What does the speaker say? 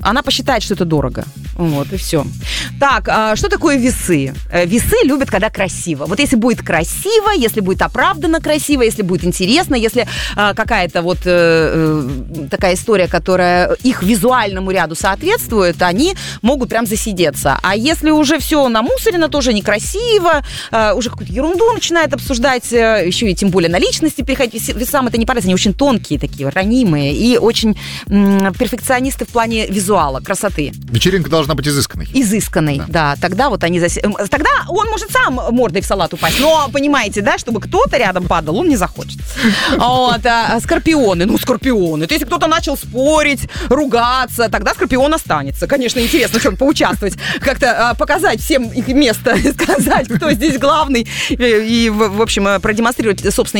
она посчитает, что это дорого. Вот, и все. Так, что такое весы? Весы любят, когда красиво. Вот если будет красиво, если будет оправданно красиво, если будет интересно, если какая-то вот такая история, которая их визуальному ряду соответствует, они могут прям засидеться. А если уже все намусорено, тоже некрасиво, уже какую-то ерунду начинает обсуждать, еще и тем более на личности переходить. Весам это не полезно, они очень тонкие такие, ранимые и очень перфекционисты в плане визуала, красоты. Вечеринка должна быть изысканной. Изысканной, да. Тогда вот они тогда он может сам мордой в салат упасть, но, понимаете, да, чтобы кто-то рядом падал, он не захочет. Вот, скорпионы. То есть, если кто-то начал спорить, ругаться, тогда скорпион останется. Конечно, интересно в чем поучаствовать, как-то показать всем их место, сказать, кто здесь главный, и, в общем, продемонстрировать собственный